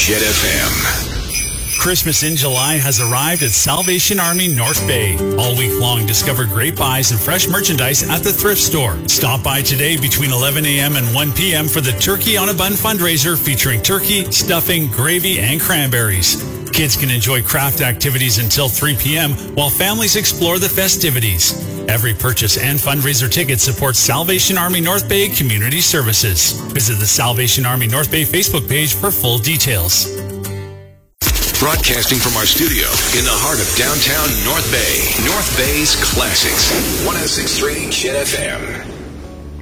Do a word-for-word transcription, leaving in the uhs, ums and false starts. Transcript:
Jet F M. Christmas in July has arrived at Salvation Army North Bay. All week long, discover great buys and fresh merchandise at the thrift store. Stop by today between eleven a.m. and one p.m. for the Turkey on a Bun fundraiser featuring turkey, stuffing, gravy, and cranberries. Kids can enjoy craft activities until three p.m. while families explore the festivities. Every purchase and fundraiser ticket supports Salvation Army North Bay Community Services. Visit the Salvation Army North Bay Facebook page for full details. Broadcasting from our studio in the heart of downtown North Bay. North Bay's Classics. one oh six point three Jet F M.